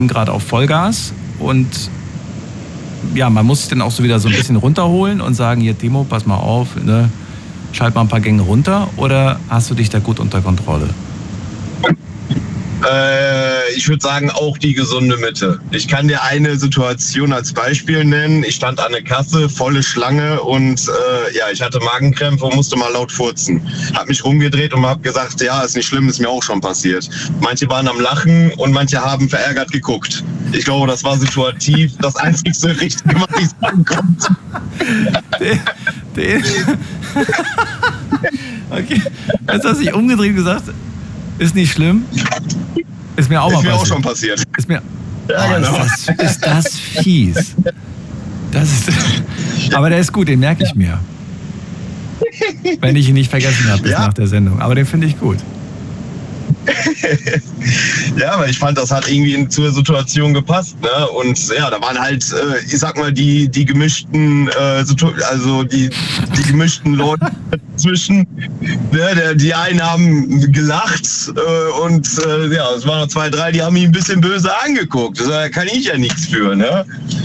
gerade auf Vollgas und ja, man muss sich dann auch so wieder so ein bisschen runterholen und sagen, hier Timo, pass mal auf, ne? Schalt mal ein paar Gänge runter, oder hast du dich da gut unter Kontrolle? Ich würde sagen, auch die gesunde Mitte. Ich kann dir eine Situation als Beispiel nennen. Ich stand an der Kasse, volle Schlange und ich hatte Magenkrämpfe und musste mal laut furzen. Hab mich rumgedreht und hab gesagt, ja, ist nicht schlimm, ist mir auch schon passiert. Manche waren am Lachen und manche haben verärgert geguckt. Ich glaube, das war situativ das einzigste Richtige, was ich sagen konnte. Okay, jetzt hast du dich umgedreht und gesagt, ist nicht schlimm. Ist mir auch mal schon passiert. Ist mir, genau. Ist das fies. Aber der ist gut, den merke ich mir. Wenn ich ihn nicht vergessen habe bis nach der Sendung. Aber den finde ich gut. Ja, aber ich fand, das hat irgendwie zur Situation gepasst, ne? Und ja, da waren halt, ich sag mal, die gemischten, die gemischten Leute zwischen. Ne? Die einen haben gelacht und es waren noch 2, 3, die haben ihn ein bisschen böse angeguckt. Da kann ich ja nichts für, ne?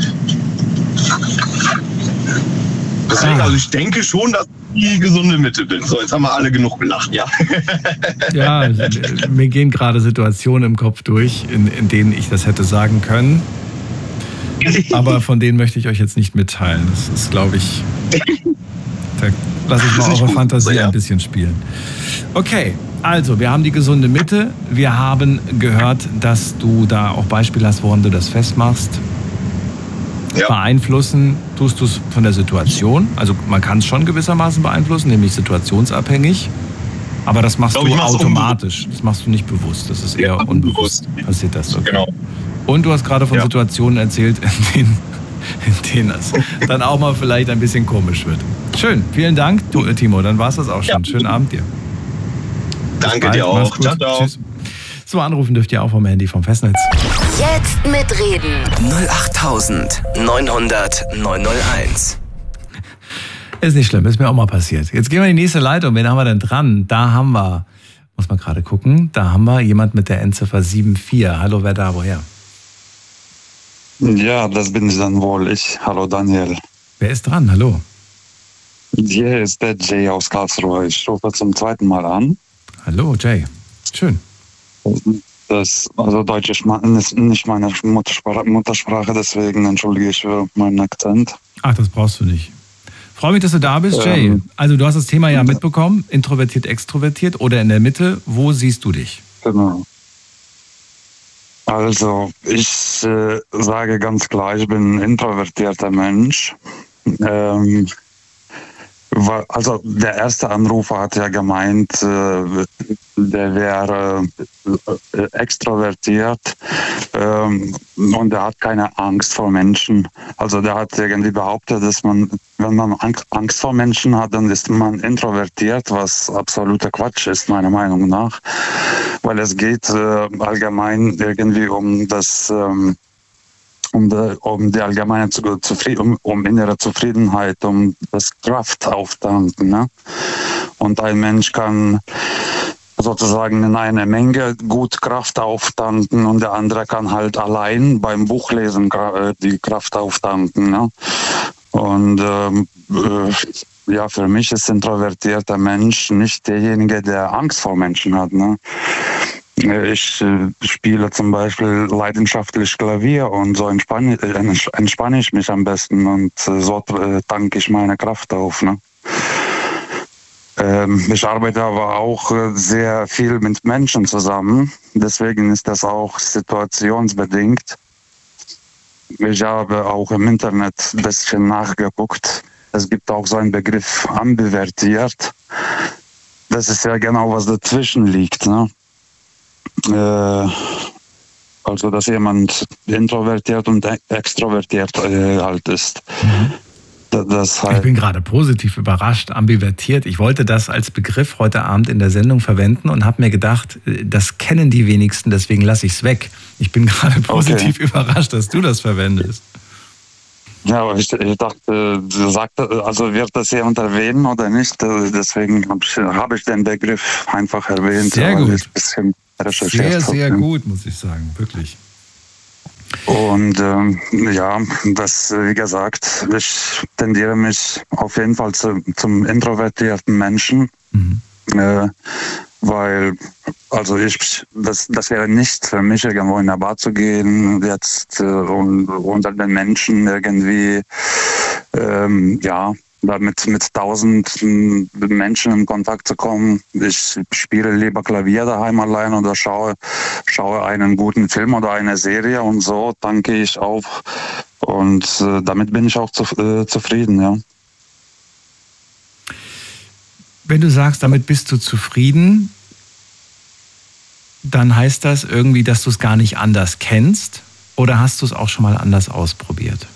Deswegen, also ich denke schon, dass ich die gesunde Mitte bin. So, jetzt haben wir alle genug gelacht, ja. Ja, mir gehen gerade Situationen im Kopf durch, in denen ich das hätte sagen können. Aber von denen möchte ich euch jetzt nicht mitteilen. Das ist, glaube ich, da lasse ich mal eure Fantasie ein bisschen spielen. Okay, also wir haben die gesunde Mitte. Wir haben gehört, dass du da auch Beispiele hast, woran du das festmachst. Ja. Beeinflussen tust du es von der Situation. Also man kann es schon gewissermaßen beeinflussen, nämlich situationsabhängig. Aber das machst du automatisch. Das machst du nicht bewusst. Das ist eher unbewusst. Passiert das. Okay. Genau. Und du hast gerade von Situationen erzählt, in denen es dann auch mal vielleicht ein bisschen komisch wird. Schön. Vielen Dank, Timo. Dann war es das auch schon. Schönen Abend dir. Danke dir auch. Ciao, ciao. Tschüss. So, anrufen dürft ihr auch vom Handy vom Festnetz. Jetzt mitreden. 08900 901. Ist nicht schlimm, ist mir auch mal passiert. Jetzt gehen wir in die nächste Leitung. Wen haben wir denn dran? Da haben wir, muss man gerade gucken, da haben wir jemand mit der Endziffer 74. Hallo, wer da, woher? Ja, das bin ich dann wohl. Hallo, Daniel. Wer ist dran? Hallo. Hier ist der Jay aus Karlsruhe. Ich rufe zum 2. Mal an. Hallo, Jay. Schön. Deutsch ist nicht meine Muttersprache, deswegen entschuldige ich für meinen Akzent. Ach, das brauchst du nicht. Freue mich, dass du da bist, Jay. Also du hast das Thema ja mitbekommen, introvertiert, extrovertiert oder in der Mitte. Wo siehst du dich? Genau. Also ich sage ganz klar, ich bin ein introvertierter Mensch. Also der erste Anrufer hat ja gemeint, der wäre extrovertiert und der hat keine Angst vor Menschen. Also der hat irgendwie behauptet, dass wenn man Angst vor Menschen hat, dann ist man introvertiert, was absoluter Quatsch ist, meiner Meinung nach. Weil es geht allgemein irgendwie um das... Um die allgemeine um innere Zufriedenheit, um das Kraft auftanken. Ne? Und ein Mensch kann sozusagen in einer Menge gut Kraft auftanken und der andere kann halt allein beim Buchlesen die Kraft auftanken. Ne? Und für mich ist ein introvertierter Mensch nicht derjenige, der Angst vor Menschen hat. Ne? Ich spiele zum Beispiel leidenschaftlich Klavier und so entspanne ich mich am besten und so tanke ich meine Kraft auf. Ne? Ich arbeite aber auch sehr viel mit Menschen zusammen, deswegen ist das auch situationsbedingt. Ich habe auch im Internet ein bisschen nachgeguckt. Es gibt auch so einen Begriff ambivertiert. Das ist ja genau, was dazwischen liegt. Ne? Also, dass jemand introvertiert und extrovertiert halt ist. Das halt ich bin gerade positiv überrascht, ambivertiert. Ich wollte das als Begriff heute Abend in der Sendung verwenden und habe mir gedacht, das kennen die wenigsten, deswegen lasse ich es weg. Ich bin gerade positiv überrascht, dass du das verwendest. Ja, aber ich dachte, wird das jemand erwähnen oder nicht? Deswegen habe ich den Begriff einfach erwähnt. Sehr gut. Ein bisschen sehr, sehr gut, muss ich sagen, wirklich. Und ja, das, wie gesagt, ich tendiere mich auf jeden Fall zum introvertierten Menschen, weil, also das wäre nichts für mich, irgendwo in der Bar zu gehen, jetzt und unter den Menschen irgendwie, ja, da mit 1000 Menschen in Kontakt zu kommen. Ich spiele lieber Klavier daheim allein oder schaue einen guten Film oder eine Serie und so tanke ich auf. Und damit bin ich auch zufrieden, ja. Wenn du sagst, damit bist du zufrieden, dann heißt das irgendwie, dass du es gar nicht anders kennst, oder hast du es auch schon mal anders ausprobiert?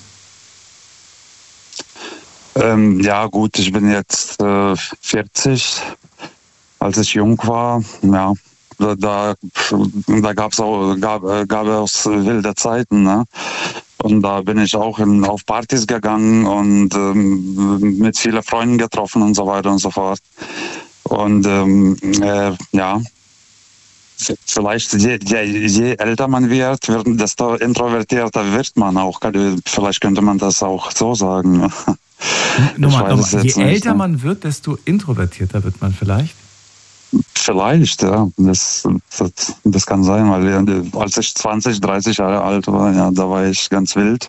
Ja gut, ich bin jetzt 40. Als ich jung war, ja, da gab es wilde Zeiten, ne? Und da bin ich auch auf Partys gegangen und mit vielen Freunden getroffen und so weiter und so fort. Und ja, vielleicht je älter man wird, desto introvertierter wird man auch. Vielleicht könnte man das auch so sagen. Nochmal, je älter man wird, desto introvertierter wird man vielleicht? Vielleicht, ja. Das kann sein, weil als ich 20, 30 Jahre alt war, ja, da war ich ganz wild.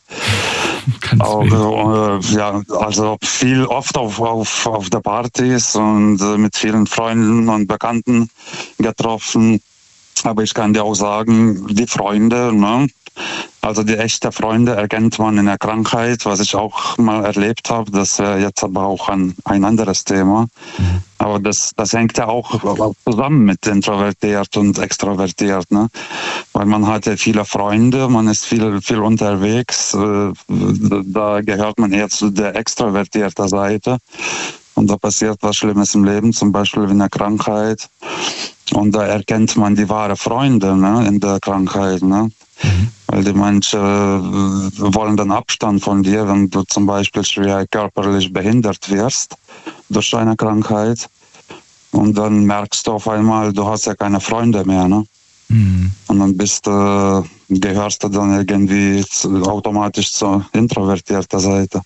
Ja, also oft auf der Partys und mit vielen Freunden und Bekannten getroffen. Aber ich kann dir auch sagen, die Freunde, ne? Also die echten Freunde erkennt man in der Krankheit, was ich auch mal erlebt habe. Das wäre jetzt aber auch ein anderes Thema. Aber das hängt ja auch zusammen mit introvertiert und extrovertiert, ne? Weil man hat ja viele Freunde, man ist viel unterwegs. Da gehört man eher zu der extrovertierten Seite. Und da passiert was Schlimmes im Leben, zum Beispiel in der Krankheit. Und da erkennt man die wahre Freunde, ne, in der Krankheit, ne? Weil die manche wollen dann Abstand von dir, wenn du zum Beispiel schwer körperlich behindert wirst durch eine Krankheit. Und dann merkst du auf einmal, du hast ja keine Freunde mehr, ne? Und dann gehörst du dann irgendwie automatisch zur introvertierten Seite.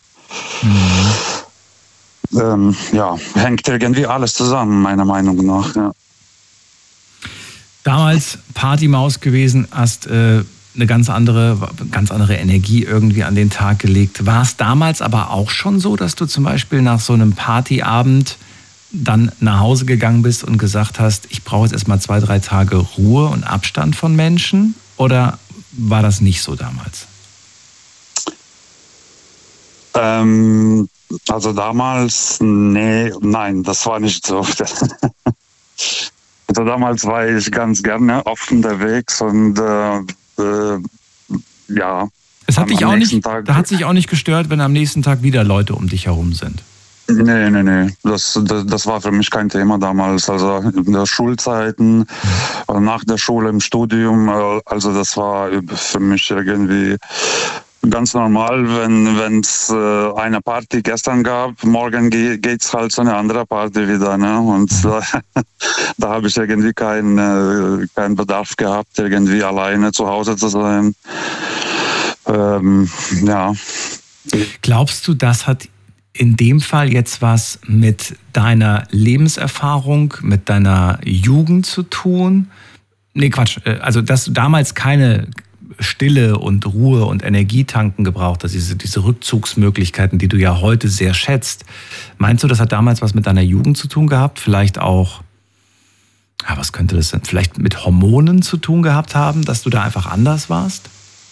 Ja, hängt irgendwie alles zusammen, meiner Meinung nach, ja. Damals Partymaus gewesen, hast eine ganz andere Energie irgendwie an den Tag gelegt. War es damals aber auch schon so, dass du zum Beispiel nach so einem Partyabend dann nach Hause gegangen bist und gesagt hast, ich brauche jetzt erstmal 2, 3 Tage Ruhe und Abstand von Menschen? Oder war das nicht so damals? Also damals, nein, das war nicht so. Also damals war ich ganz gerne oft unterwegs und ja. Es hat dich auch nicht, da hat sich auch nicht gestört, wenn am nächsten Tag wieder Leute um dich herum sind? Nee. Das war für mich kein Thema damals. Also in der Schulzeiten, nach der Schule im Studium, also das war für mich irgendwie ganz normal, wenn es eine Party gestern gab, morgen geht's halt zu einer anderen Party wieder, ne? Und da habe ich irgendwie keinen Bedarf gehabt, irgendwie alleine zu Hause zu sein. Ja. Glaubst du, das hat in dem Fall jetzt was mit deiner Lebenserfahrung, mit deiner Jugend zu tun? Nee, Quatsch. Also, dass du damals keine Stille und Ruhe und Energietanken gebraucht hast, diese Rückzugsmöglichkeiten, die du ja heute sehr schätzt. Meinst du, das hat damals was mit deiner Jugend zu tun gehabt? Vielleicht auch, ja, was könnte das denn? Vielleicht mit Hormonen zu tun gehabt haben, dass du da einfach anders warst?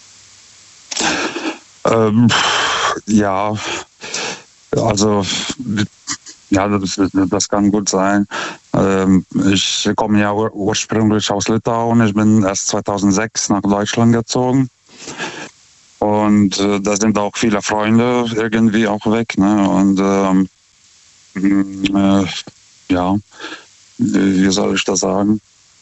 Ja, also ja, das kann gut sein. Ich komme ja ursprünglich aus Litauen. Ich bin erst 2006 nach Deutschland gezogen. Und da sind auch viele Freunde irgendwie auch weg, ne? Und ja, wie soll ich das sagen?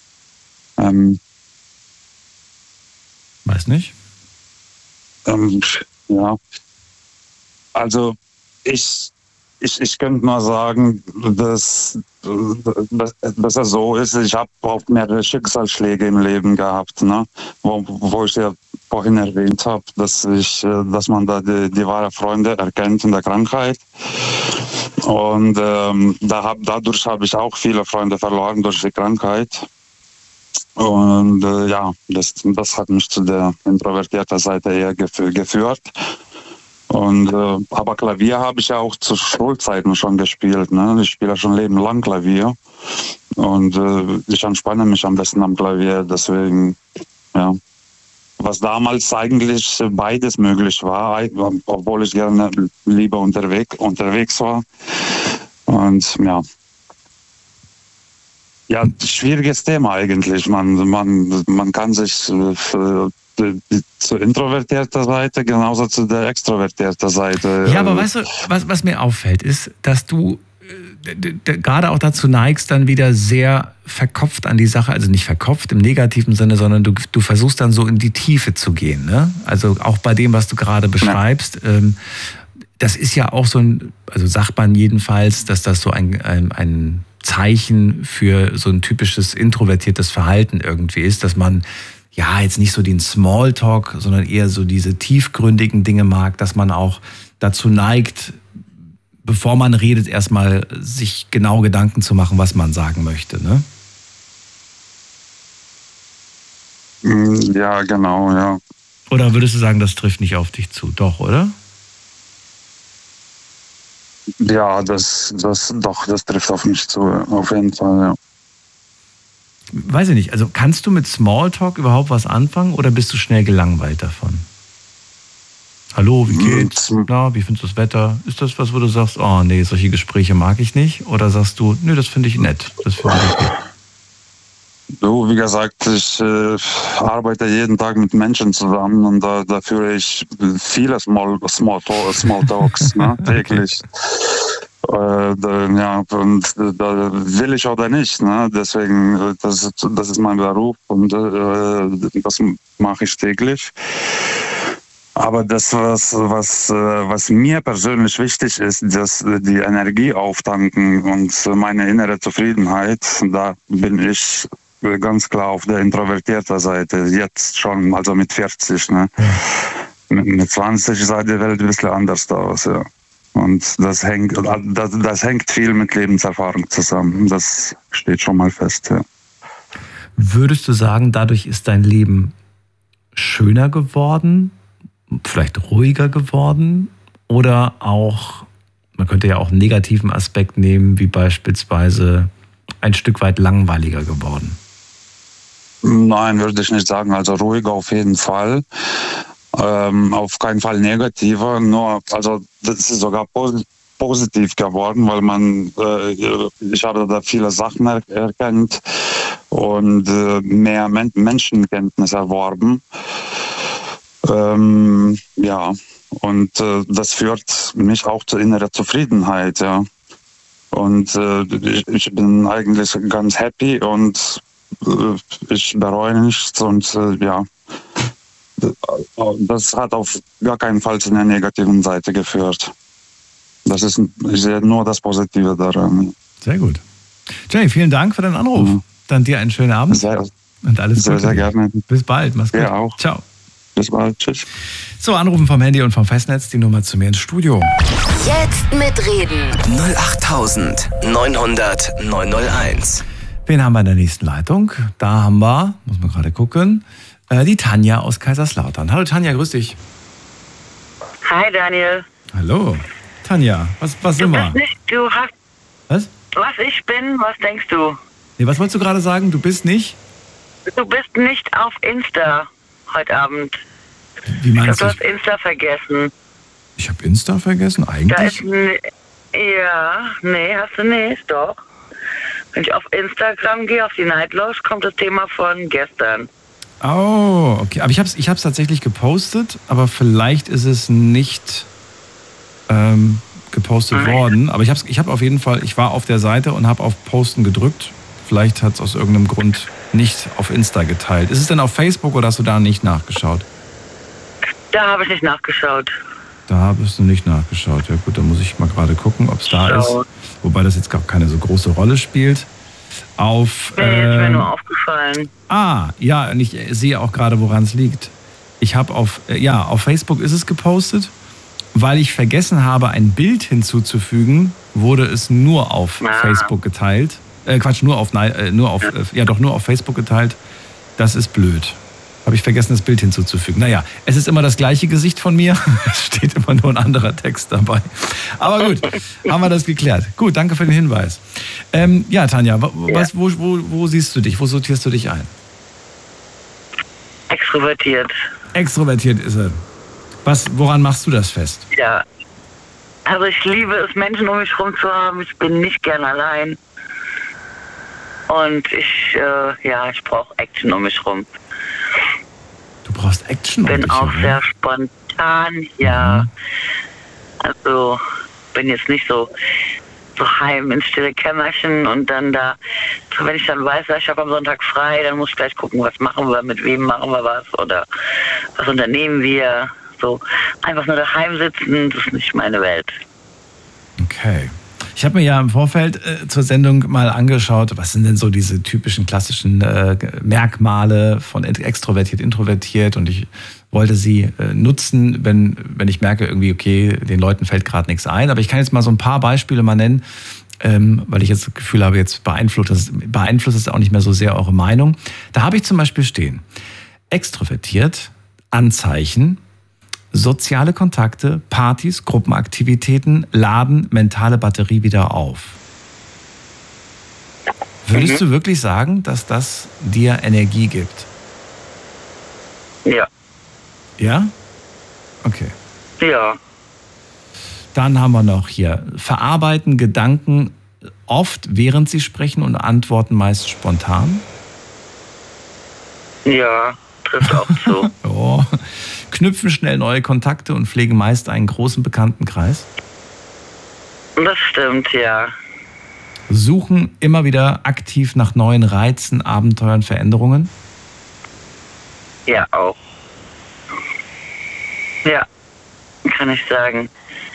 Weiß nicht. Ja, also ich ich könnte nur sagen, dass es so ist. Ich habe auch mehrere Schicksalsschläge im Leben gehabt, ne? Wo ich ja vorhin erwähnt habe, dass man da die wahre Freunde erkennt in der Krankheit. Und dadurch habe ich auch viele Freunde verloren durch die Krankheit. Und das hat mich zu der introvertierten Seite eher geführt. Und aber Klavier habe ich ja auch zu Schulzeiten schon gespielt. Ne? Ich spiele schon lebenlang Klavier. Und ich entspanne mich am besten am Klavier. Deswegen, ja. Was damals eigentlich beides möglich war, obwohl ich gerne lieber unterwegs war. Und ja. Ja, schwieriges Thema eigentlich. Man kann sich zur introvertierten Seite genauso zu der extrovertierten Seite. Ja, aber weißt du, was mir auffällt, ist, dass du gerade auch dazu neigst, dann wieder sehr verkopft an die Sache, also nicht verkopft im negativen Sinne, sondern du versuchst dann so in die Tiefe zu gehen. Ne? Also auch bei dem, was du gerade beschreibst. Ja. Das ist ja auch so also sagt man jedenfalls, dass das so ein Zeichen für so ein typisches introvertiertes Verhalten irgendwie ist, dass man ja jetzt nicht so den Smalltalk, sondern eher so diese tiefgründigen Dinge mag, dass man auch dazu neigt, bevor man redet, erstmal sich genau Gedanken zu machen, was man sagen möchte, ne? Ja, genau, ja. Oder würdest du sagen, das trifft nicht auf dich zu? Doch, oder? Ja, das trifft auf mich zu, auf jeden Fall, ja. Weiß ich nicht, also kannst du mit Smalltalk überhaupt was anfangen oder bist du schnell gelangweilt davon? Hallo, wie geht's? Na, wie findest du das Wetter? Ist das was, wo du sagst, oh nee, solche Gespräche mag ich nicht? Oder sagst du, nö, das finde ich nett, das finde ich okay? So, wie gesagt, ich arbeite jeden Tag mit Menschen zusammen und da führe ich viele Smalltalks ne, täglich. Ja, und da will ich oder nicht. Ne? Deswegen, das ist mein Beruf und das mache ich täglich. Aber das, was mir persönlich wichtig ist, dass die Energie auftanken und meine innere Zufriedenheit, da bin ich ganz klar auf der introvertierten Seite, jetzt schon, also mit 40. Ne? Mit 20 sah die Welt ein bisschen anders aus, ja. Und das hängt viel mit Lebenserfahrung zusammen. Das steht schon mal fest, ja. Würdest du sagen, dadurch ist dein Leben schöner geworden, vielleicht ruhiger geworden oder auch, man könnte ja auch einen negativen Aspekt nehmen, wie beispielsweise ein Stück weit langweiliger geworden? Nein, würde ich nicht sagen. Also ruhiger auf jeden Fall. Auf keinen Fall negativer. Nur, also das ist sogar positiv geworden, weil ich habe da viele Sachen erkannt und mehr Menschenkenntnis erworben. Ja, und das führt mich auch zu innerer Zufriedenheit, ja. Und ich bin eigentlich ganz happy und ich bereue nichts und ja, das hat auf gar keinen Fall zu einer negativen Seite geführt. Ich sehe nur das Positive daran. Sehr gut. Jay, vielen Dank für deinen Anruf. Dann dir einen schönen Abend und alles Gute. Sehr gerne. Bis bald, mach's gut. Ja, auch. Ciao. Bis bald, tschüss. So, anrufen vom Handy und vom Festnetz, die Nummer zu mir ins Studio. Jetzt mitreden. 08900 901. Wen haben wir in der nächsten Leitung? Da haben wir, muss man gerade gucken, die Tanja aus Kaiserslautern. Hallo Tanja, grüß dich. Hi Daniel. Hallo. Tanja, was sind wir? Was? Was ich bin, was denkst du? Nee, was wolltest du gerade sagen? Du bist nicht? Du bist nicht auf Insta heute Abend. Wie meinst du? Du hast Insta vergessen. Ich habe Insta vergessen? Eigentlich? Nee, hast du nicht, doch. Wenn ich auf Instagram gehe, auf die Night Lounge, kommt das Thema von gestern. Oh, okay. Aber ich hab's tatsächlich gepostet, aber vielleicht ist es nicht gepostet worden. Aber ich habe auf jeden Fall, ich war auf der Seite und habe auf Posten gedrückt. Vielleicht hat es aus irgendeinem Grund nicht auf Insta geteilt. Ist es denn auf Facebook oder hast du da nicht nachgeschaut? Da habe ich nicht nachgeschaut. Da hast du nicht nachgeschaut. Ja gut, dann muss ich mal gerade gucken, ob es da ist. Wobei das jetzt gar keine so große Rolle spielt. Ist mir nur aufgefallen. Ja, und ich sehe auch gerade, woran es liegt. Ich habe auf Facebook ist es gepostet. Weil ich vergessen habe, ein Bild hinzuzufügen, wurde es nur auf Facebook geteilt. Nur auf Facebook geteilt. Das ist blöd. Habe ich vergessen, das Bild hinzuzufügen. Naja, es ist immer das gleiche Gesicht von mir. Es steht immer nur ein anderer Text dabei. Aber gut, haben wir das geklärt. Gut, danke für den Hinweis. Tanja, wo siehst du dich? Wo sortierst du dich ein? Extrovertiert. Extrovertiert ist er. Woran machst du das fest? Ja, also ich liebe es, Menschen um mich herum zu haben. Ich bin nicht gern allein. Und ich brauche Action um mich rum. Du brauchst Action um dich herum? Bin auch sehr spontan, ja. Also bin jetzt nicht so heim ins stille Kämmerchen und dann da, wenn ich dann weiß, ich habe am Sonntag frei, dann muss ich gleich gucken, was machen wir, mit wem machen wir was oder was unternehmen wir. So einfach nur daheim sitzen, das ist nicht meine Welt. Okay. Ich habe mir ja im Vorfeld zur Sendung mal angeschaut, was sind denn so diese typischen klassischen Merkmale von extrovertiert, introvertiert, und ich wollte sie nutzen, wenn ich merke, irgendwie, okay, den Leuten fällt gerade nichts ein. Aber ich kann jetzt mal so ein paar Beispiele mal nennen, weil ich jetzt das Gefühl habe, jetzt beeinflusst es auch nicht mehr so sehr eure Meinung. Da habe ich zum Beispiel stehen: extrovertiert, Anzeichen, soziale Kontakte, Partys, Gruppenaktivitäten, laden mentale Batterie wieder auf. Würdest du wirklich sagen, dass das dir Energie gibt? Ja. Ja? Okay. Ja. Dann haben wir noch hier: verarbeiten Gedanken oft, während sie sprechen, und antworten meist spontan. Ja, trifft auch zu. Oh. Knüpfen schnell neue Kontakte und pflegen meist einen großen Bekanntenkreis. Das stimmt, ja. Suchen immer wieder aktiv nach neuen Reizen, Abenteuern, Veränderungen. Ja, auch. Ja, kann ich sagen.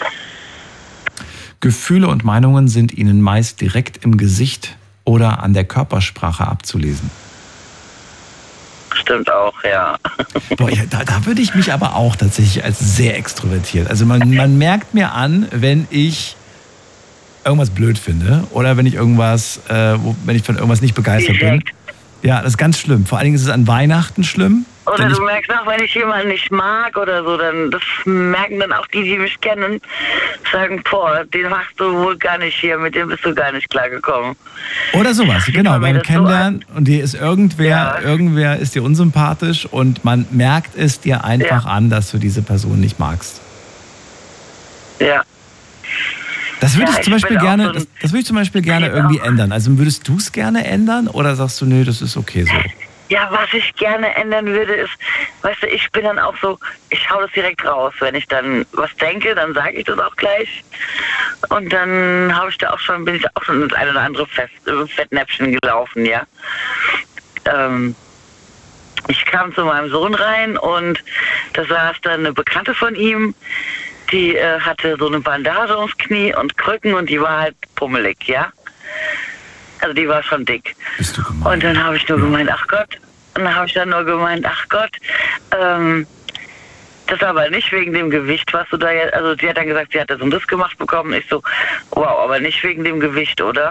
Gefühle und Meinungen sind ihnen meist direkt im Gesicht oder an der Körpersprache abzulesen. Stimmt auch, ja. Boah, da würde ich mich aber auch tatsächlich als sehr extrovertiert. Also man merkt mir an, wenn ich irgendwas blöd finde oder wenn ich wenn ich von irgendwas nicht begeistert bin. Ja, das ist ganz schlimm. Vor allen Dingen ist es an Weihnachten schlimm. Oder du merkst auch, wenn ich jemanden nicht mag oder so, dann das merken dann auch die mich kennen, sagen, boah, den machst du wohl gar nicht hier, mit dem bist du gar nicht klargekommen. Oder sowas, genau, beim Kennenlernen, und dir ist irgendwer ist dir unsympathisch und man merkt es dir einfach an, dass du diese Person nicht magst. Ja. Das würde ich zum Beispiel gerne irgendwie ändern. Also würdest du es gerne ändern oder sagst du, nö, das ist okay so? Ja, was ich gerne ändern würde, ist, weißt du, ich bin dann auch so, ich hau das direkt raus. Wenn ich dann was denke, dann sage ich das auch gleich. Und dann bin ich auch schon ins ein oder andere Fettnäpfchen gelaufen, ja. Ich kam zu meinem Sohn rein und da saß dann eine Bekannte von ihm, die hatte so eine Bandage ums Knie und Krücken und die war halt pummelig, ja. Also die war schon dick. Bist du gemein? Und dann habe ich nur gemeint, ach Gott. Das aber nicht wegen dem Gewicht, was du da jetzt, also sie hat dann gesagt, sie hat das und das gemacht bekommen. Ich so, wow, aber nicht wegen dem Gewicht, oder?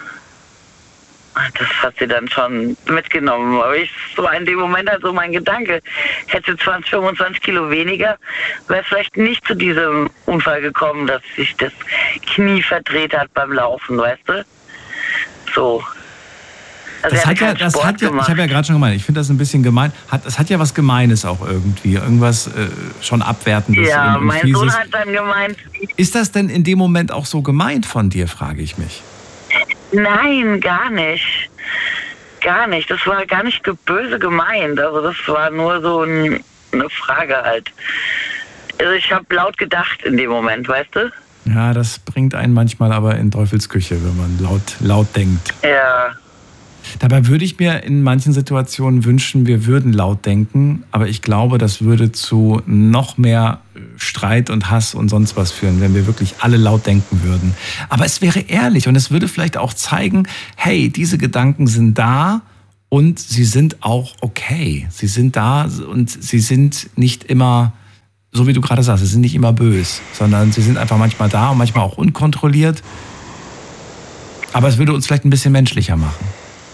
Das hat sie dann schon mitgenommen. Aber so in dem Moment halt so mein Gedanke, hätte 20, 25 Kilo weniger, wäre vielleicht nicht zu diesem Unfall gekommen, dass sich das Knie verdreht hat beim Laufen, weißt du? So. Also ich habe ja gerade schon gemeint, ich finde das ein bisschen gemein. Es hat ja was Gemeines auch irgendwie. Irgendwas schon Abwertendes. Ja, mein Sohn hat dann gemeint. Ist das denn in dem Moment auch so gemeint von dir, frage ich mich? Nein, gar nicht. Gar nicht. Das war gar nicht böse gemeint. Also das war nur so eine Frage halt. Also ich habe laut gedacht in dem Moment, weißt du? Ja, das bringt einen manchmal aber in Teufelsküche, wenn man laut denkt. Ja. Dabei würde ich mir in manchen Situationen wünschen, wir würden laut denken, aber ich glaube, das würde zu noch mehr Streit und Hass und sonst was führen, wenn wir wirklich alle laut denken würden. Aber es wäre ehrlich und es würde vielleicht auch zeigen, hey, diese Gedanken sind da und sie sind auch okay. Sie sind da und sie sind nicht immer, so wie du gerade sagst, sie sind nicht immer böse, sondern sie sind einfach manchmal da und manchmal auch unkontrolliert. Aber es würde uns vielleicht ein bisschen menschlicher machen.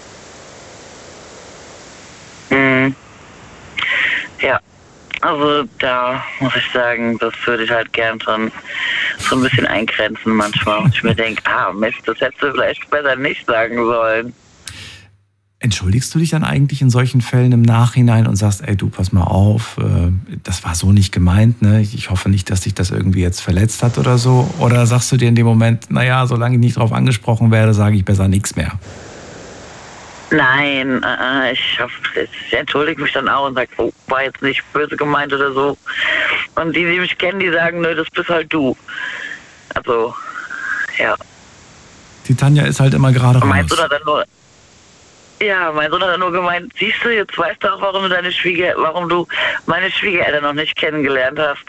Ja, also da muss ich sagen, das würde ich halt gern schon so ein bisschen eingrenzen manchmal. Und ich mir denke, Mist, das hättest du vielleicht besser nicht sagen sollen. Entschuldigst du dich dann eigentlich in solchen Fällen im Nachhinein und sagst, ey, du, pass mal auf, das war so nicht gemeint, ne? Ich hoffe nicht, dass dich das irgendwie jetzt verletzt hat oder so? Oder sagst du dir in dem Moment, naja, solange ich nicht drauf angesprochen werde, sage ich besser nichts mehr? Nein, ich entschuldige mich dann auch und sage, oh, war jetzt nicht böse gemeint oder so. Und die mich kennen, die sagen, nö, das bist halt du. Also, ja. Die Tanja ist halt immer gerade raus. Mein Sohn hat dann nur gemeint, siehst du, jetzt weißt du auch, warum du meine Schwiegereltern noch nicht kennengelernt hast.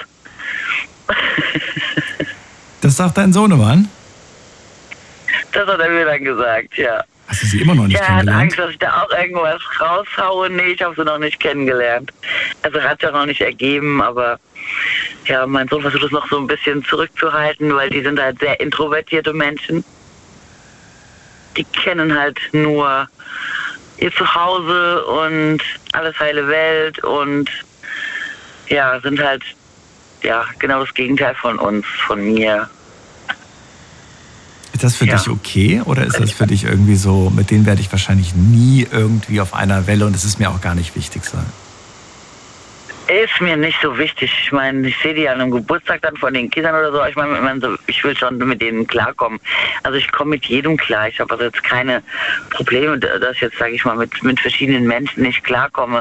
Das sagt dein Sohnemann? Das hat er mir dann gesagt, ja. Hast du sie immer noch nicht kennengelernt? Er hat Angst, dass ich da auch irgendwas raushaue. Nee, ich habe sie noch nicht kennengelernt. Also hat sich auch noch nicht ergeben, aber ja, mein Sohn versucht es noch so ein bisschen zurückzuhalten, weil die sind halt sehr introvertierte Menschen. Die kennen halt nur ihr Zuhause und alles heile Welt und ja, sind halt ja genau das Gegenteil von uns, von mir. Ist das für dich okay oder ist das für dich irgendwie so, mit denen werde ich wahrscheinlich nie irgendwie auf einer Welle und es ist mir auch gar nicht wichtig sein? Ist mir nicht so wichtig. Ich meine, ich sehe die an einem Geburtstag dann von den Kindern oder so. Ich meine, ich will schon mit denen klarkommen. Also ich komme mit jedem klar. Ich habe also jetzt keine Probleme, dass ich jetzt, sage ich mal, mit verschiedenen Menschen nicht klarkomme.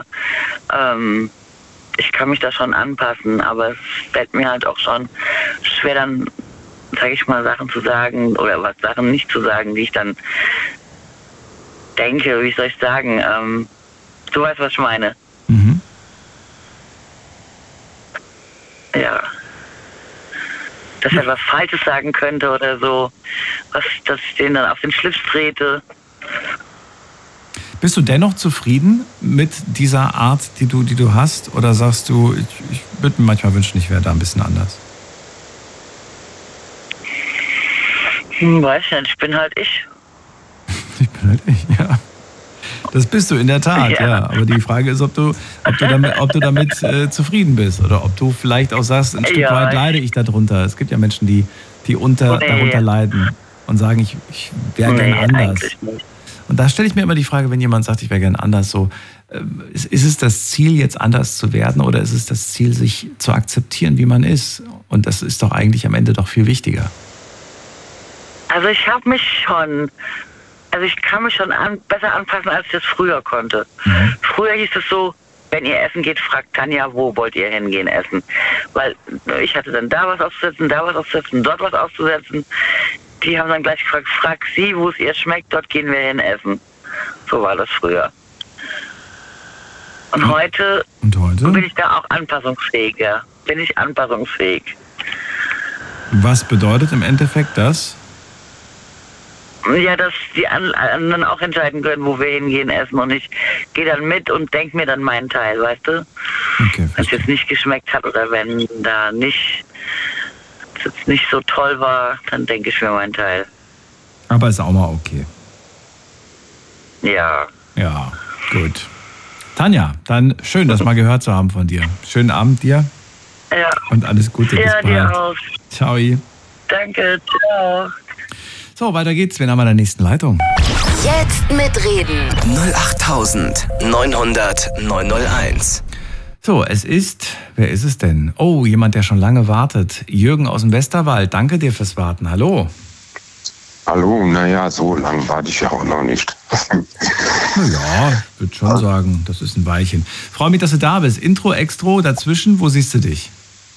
Ich kann mich da schon anpassen, aber es fällt mir halt auch schon schwer dann, sage ich mal, Sachen zu sagen oder Sachen nicht zu sagen, die ich dann denke, wie soll ich sagen, du weißt, was ich meine. Mhm. Ja. Dass er was Falsches sagen könnte oder so, dass ich den dann auf den Schlips trete. Bist du dennoch zufrieden mit dieser Art, die du hast? Oder sagst du, ich würde mir manchmal wünschen, ich wäre da ein bisschen anders? Weiß ich nicht, ich bin halt ich. Ich bin halt ich, ja. Das bist du in der Tat, ja. Aber die Frage ist, ob du damit zufrieden bist oder ob du vielleicht auch sagst, ein Stück weit leide ich darunter. Es gibt ja Menschen, die darunter leiden und sagen, ich wäre gern anders. Und da stelle ich mir immer die Frage, wenn jemand sagt, ich wäre gern anders, so, ist es das Ziel, jetzt anders zu werden oder ist es das Ziel, sich zu akzeptieren, wie man ist? Und das ist doch eigentlich am Ende doch viel wichtiger. Also ich kann mich schon besser anpassen, als ich das früher konnte. Mhm. Früher hieß es so, wenn ihr essen geht, fragt Tanja, wo wollt ihr hingehen essen? Weil ich hatte dann da was auszusetzen, dort was auszusetzen. Die haben dann gleich gefragt, frag sie, wo es ihr schmeckt, dort gehen wir hin essen. So war das früher. Und heute bin ich da auch anpassungsfähiger. Bin ich anpassungsfähig. Was bedeutet im Endeffekt das? Ja, dass die anderen auch entscheiden können, wo wir hingehen essen. Und ich gehe dann mit und denke mir dann meinen Teil, weißt du? Okay, wenn es jetzt nicht geschmeckt hat oder wenn da nicht so toll war, dann denke ich mir meinen Teil. Aber ist auch mal okay. Ja. Ja, gut. Tanja, dann schön, das mal gehört zu haben von dir. Schönen Abend dir. Ja. Und alles Gute. Bis bald. Dir auch. Ciao. Danke, ciao. So, weiter geht's. Wir haben an der nächsten Leitung. Jetzt mitreden. 08900 901. So, wer ist es denn? Oh, jemand, der schon lange wartet. Jürgen aus dem Westerwald. Danke dir fürs Warten. Hallo. Hallo, naja, so lange warte ich ja auch noch nicht. Naja, ich würde schon sagen, das ist ein Weilchen. Freue mich, dass du da bist. Intro, Extro, dazwischen, wo siehst du dich?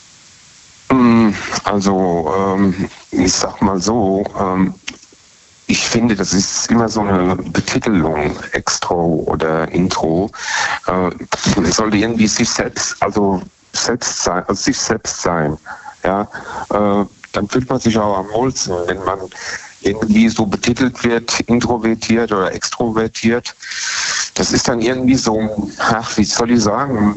Also, ich sag mal so, ich finde, das ist immer so eine Betitelung, Extro oder Intro. Man sollte irgendwie sich selbst, also sich selbst sein. Ja, dann fühlt man sich auch am wohlsten, wenn man irgendwie so betitelt wird, introvertiert oder extrovertiert. Das ist dann irgendwie so, wie soll ich sagen,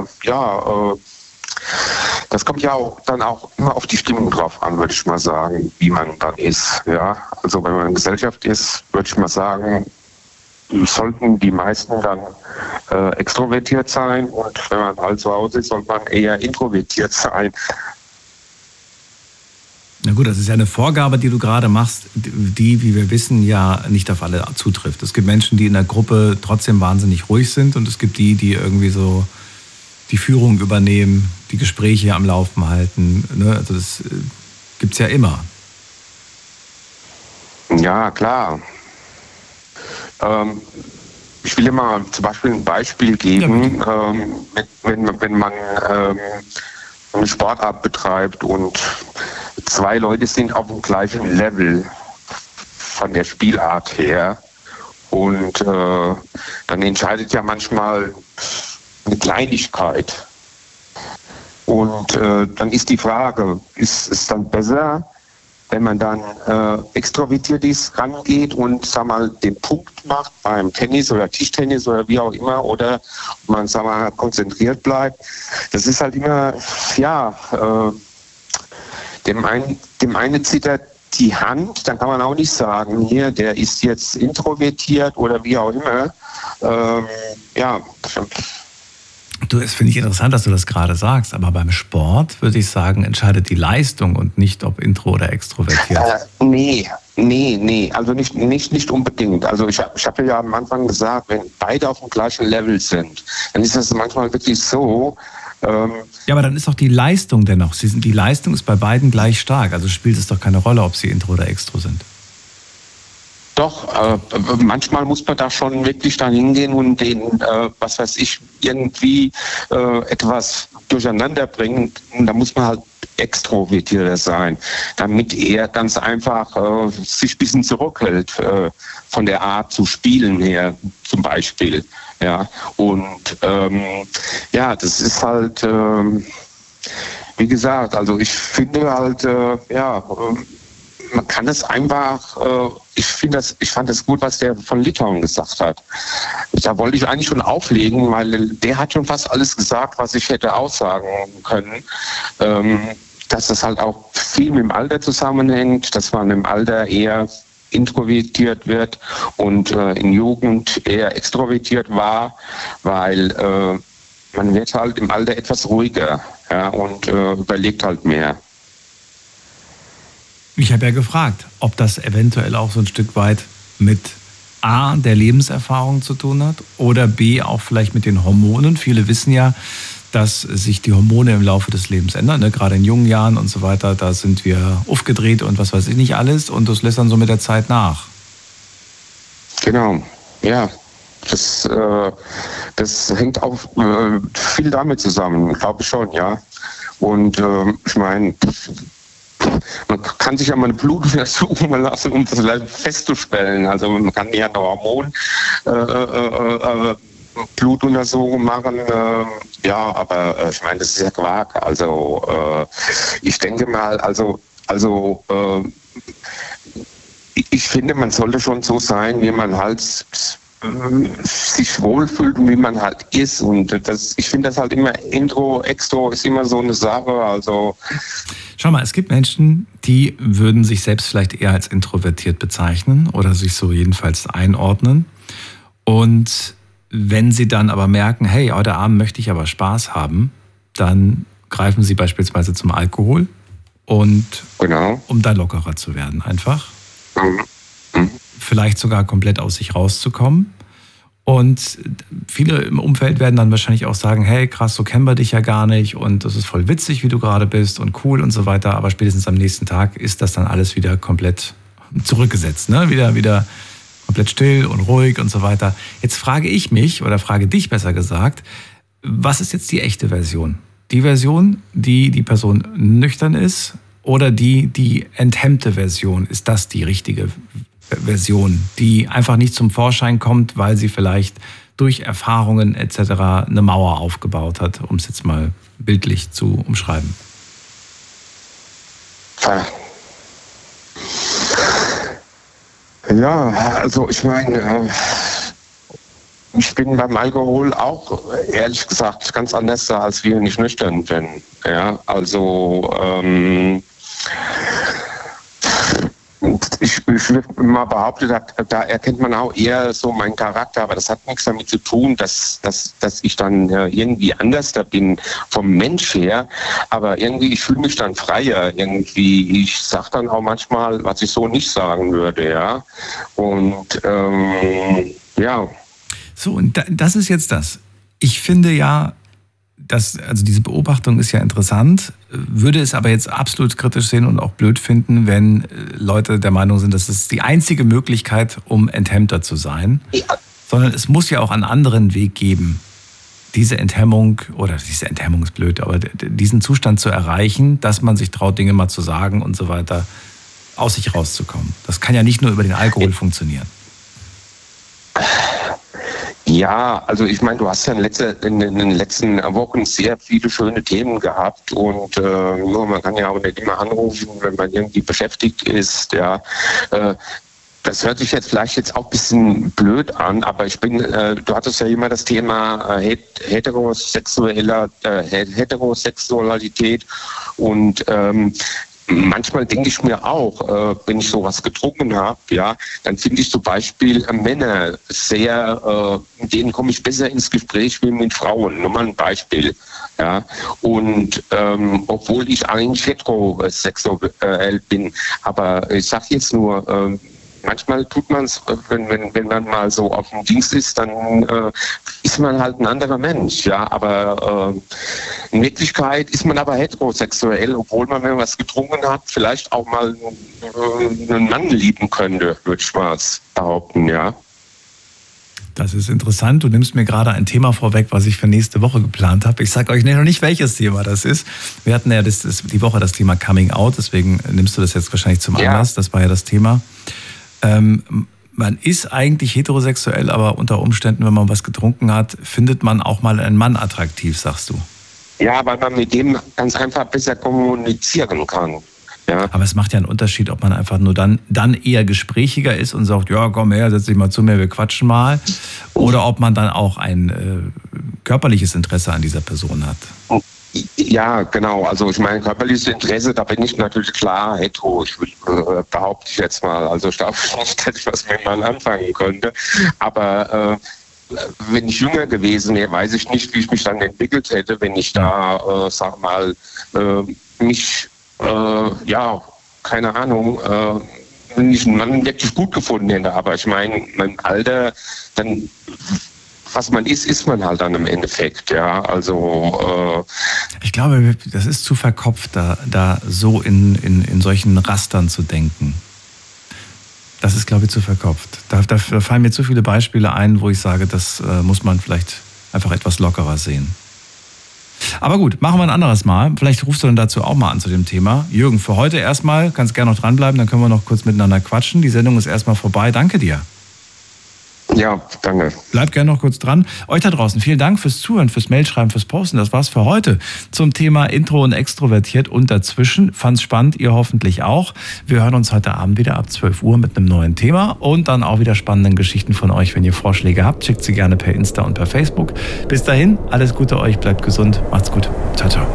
das kommt ja auch dann auch immer auf die Stimmung drauf an, würde ich mal sagen, wie man dann ist. Ja, also wenn man in Gesellschaft ist, würde ich mal sagen, sollten die meisten dann extrovertiert sein, und wenn man halt zu Hause ist, sollte man eher introvertiert sein. Na gut, das ist ja eine Vorgabe, die du gerade machst, die, wie wir wissen, ja nicht auf alle zutrifft. Es gibt Menschen, die in der Gruppe trotzdem wahnsinnig ruhig sind, und es gibt die irgendwie so die Führung übernehmen, die Gespräche am Laufen halten. Ne? Also das gibt's ja immer. Ja, klar. Ich will dir mal zum Beispiel ein Beispiel geben, ja, wenn man eine Sportart betreibt und 2 Leute sind auf dem gleichen Level von der Spielart her, und dann entscheidet ja manchmal eine Kleinigkeit. Und dann ist die Frage, ist es dann besser, wenn man dann extrovertiert ist, rangeht und, sag mal, den Punkt macht beim Tennis oder Tischtennis oder wie auch immer, oder man, sag mal, konzentriert bleibt. Das ist halt immer, ja, dem einen zittert die Hand, dann kann man auch nicht sagen, hier, der ist jetzt introvertiert oder wie auch immer. Ja. Du, es finde ich interessant, dass du das gerade sagst, aber beim Sport würde ich sagen, entscheidet die Leistung und nicht, ob intro oder extrovertiert. Nee, also nicht unbedingt. Also ich hab ja am Anfang gesagt, wenn beide auf dem gleichen Level sind, dann ist das manchmal wirklich so. Ja, aber dann ist doch die Leistung dennoch. Die Leistung ist bei beiden gleich stark, also spielt es doch keine Rolle, ob sie intro oder extro sind. Doch, manchmal muss man da schon wirklich dann hingehen und den, was weiß ich, irgendwie etwas durcheinander bringen. Und da muss man halt extrovertierter sein, damit er ganz einfach sich ein bisschen zurückhält von der Art zu spielen her, zum Beispiel. Ja, und ja, das ist halt, wie gesagt, also ich finde halt, man kann es einfach, ich fand das gut, was der von Litauen gesagt hat. Da wollte ich eigentlich schon auflegen, weil der hat schon fast alles gesagt, was ich hätte aussagen können. Dass das halt auch viel mit dem Alter zusammenhängt, dass man im Alter eher introvertiert wird und in Jugend eher extrovertiert war, weil man wird halt im Alter etwas ruhiger, ja, und überlegt halt mehr. Ich habe ja gefragt, ob das eventuell auch so ein Stück weit mit A, der Lebenserfahrung zu tun hat, oder B, auch vielleicht mit den Hormonen. Viele wissen ja, dass sich die Hormone im Laufe des Lebens ändern, ne? Gerade in jungen Jahren und so weiter, da sind wir aufgedreht und was weiß ich nicht alles, und das lässt dann so mit der Zeit nach. Genau, ja. Das hängt auch viel damit zusammen, glaube ich schon, ja. Und ich meine, man kann sich ja mal eine Blutuntersuchung lassen, um das festzustellen. Also man kann ja eine Blutuntersuchung machen, ja, aber ich meine, das ist ja Quark. Also ich denke mal, ich finde, man sollte schon so sein, wie man halt sich wohlfühlt und wie man halt ist. Und ich finde das halt immer, Intro, Extro ist immer so eine Sache. Also schau mal, es gibt Menschen, die würden sich selbst vielleicht eher als introvertiert bezeichnen oder sich so jedenfalls einordnen. Und wenn sie dann aber merken, hey, heute Abend möchte ich aber Spaß haben, dann greifen sie beispielsweise zum Alkohol, und genau, um da lockerer zu werden einfach. Mhm. Vielleicht sogar komplett aus sich rauszukommen. Und viele im Umfeld werden dann wahrscheinlich auch sagen, hey, krass, so kennen wir dich ja gar nicht und das ist voll witzig, wie du gerade bist und cool und so weiter. Aber spätestens am nächsten Tag ist das dann alles wieder komplett zurückgesetzt, ne? Wieder komplett still und ruhig und so weiter. Jetzt frage ich mich, oder frage dich besser gesagt, was ist jetzt die echte Version? Die Version, die Person nüchtern ist, oder die enthemmte Version? Ist das die richtige Version, die einfach nicht zum Vorschein kommt, weil sie vielleicht durch Erfahrungen etc. eine Mauer aufgebaut hat, um es jetzt mal bildlich zu umschreiben? Ja, also ich meine, ich bin beim Alkohol auch, ehrlich gesagt, ganz anders da, als wenn ich nüchtern bin. Ja, also ich würde mal behaupten, da erkennt man auch eher so meinen Charakter, aber das hat nichts damit zu tun, dass ich dann irgendwie anders da bin vom Mensch her, aber irgendwie, ich fühle mich dann freier irgendwie. Ich sage dann auch manchmal, was ich so nicht sagen würde, ja. Und ja. So, und das ist jetzt das. Ich finde ja, also diese Beobachtung ist ja interessant, würde es aber jetzt absolut kritisch sehen und auch blöd finden, wenn Leute der Meinung sind, das ist die einzige Möglichkeit, um enthemmter zu sein. Ja. Sondern es muss ja auch einen anderen Weg geben, diese Enthemmung ist blöd, aber diesen Zustand zu erreichen, dass man sich traut, Dinge mal zu sagen und so weiter, aus sich rauszukommen. Das kann ja nicht nur über den Alkohol funktionieren. Ja, also ich meine, du hast ja in den letzten Wochen sehr viele schöne Themen gehabt und nur man kann ja auch nicht immer anrufen, wenn man irgendwie beschäftigt ist. Ja, das hört sich jetzt vielleicht auch ein bisschen blöd an, aber du hattest ja immer das Thema Heterosexualität und manchmal denke ich mir auch, wenn ich sowas getrunken habe, ja, dann finde ich zum Beispiel Männer sehr, mit denen komme ich besser ins Gespräch wie mit Frauen. Nur mal ein Beispiel. Ja. Und obwohl ich eigentlich heterosexuell bin, aber ich sage jetzt nur, manchmal tut man es, wenn man mal so auf dem Dienst ist, dann ist man halt ein anderer Mensch, ja. Aber in Wirklichkeit ist man aber heterosexuell, obwohl man, wenn man was getrunken hat, vielleicht auch mal einen Mann lieben könnte, würde ich mal behaupten, ja. Das ist interessant. Du nimmst mir gerade ein Thema vorweg, was ich für nächste Woche geplant habe. Ich sage euch noch nicht, welches Thema das ist. Wir hatten ja die Woche das Thema Coming Out, deswegen nimmst du das jetzt wahrscheinlich zum Anlass. Das war ja das Thema. Man ist eigentlich heterosexuell, aber unter Umständen, wenn man was getrunken hat, findet man auch mal einen Mann attraktiv, sagst du. Ja, weil man mit dem ganz einfach besser kommunizieren kann. Ja. Aber es macht ja einen Unterschied, ob man einfach nur dann eher gesprächiger ist und sagt, ja, komm her, setz dich mal zu mir, wir quatschen mal. Oder ob man dann auch ein körperliches Interesse an dieser Person hat. Ja, genau. Also ich meine, körperliches Interesse, da bin ich natürlich klar hetero, behaupte ich jetzt mal. Also ich glaube nicht, dass ich was mit Mann anfangen könnte. Aber wenn ich jünger gewesen wäre, weiß ich nicht, wie ich mich dann entwickelt hätte, wenn ich da, sag mal, mich, keine Ahnung, wenn ich einen Mann wirklich gut gefunden hätte. Aber ich meine, mein Alter, dann... Was man ist man halt dann im Endeffekt, ja, also... Ich glaube, das ist zu verkopft, da so in solchen Rastern zu denken. Das ist, glaube ich, zu verkopft. Da fallen mir zu viele Beispiele ein, wo ich sage, das muss man vielleicht einfach etwas lockerer sehen. Aber gut, machen wir ein anderes Mal. Vielleicht rufst du dann dazu auch mal an zu dem Thema. Jürgen, für heute erstmal, kannst gerne noch dranbleiben, dann können wir noch kurz miteinander quatschen. Die Sendung ist erstmal vorbei. Danke dir. Ja, danke. Bleibt gerne noch kurz dran. Euch da draußen, vielen Dank fürs Zuhören, fürs Mailschreiben, fürs Posten. Das war's für heute zum Thema Intro und Extrovertiert und dazwischen. Fand's spannend, ihr hoffentlich auch. Wir hören uns heute Abend wieder ab 12 Uhr mit einem neuen Thema und dann auch wieder spannenden Geschichten von euch. Wenn ihr Vorschläge habt, schickt sie gerne per Insta und per Facebook. Bis dahin, alles Gute euch, bleibt gesund, macht's gut. Ciao, ciao.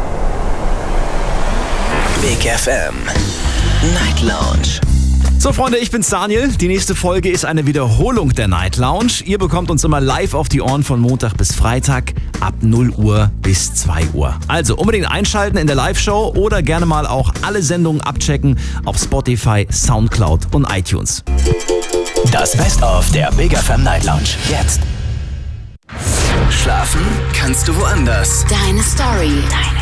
Big FM Night Lounge. So Freunde, ich bin's Daniel. Die nächste Folge ist eine Wiederholung der Night Lounge. Ihr bekommt uns immer live auf die Ohren von Montag bis Freitag ab 0 Uhr bis 2 Uhr. Also unbedingt einschalten in der Live-Show oder gerne mal auch alle Sendungen abchecken auf Spotify, Soundcloud und iTunes. Das Best-of der Big FM Night Lounge. Jetzt. Schlafen kannst du woanders. Deine Story.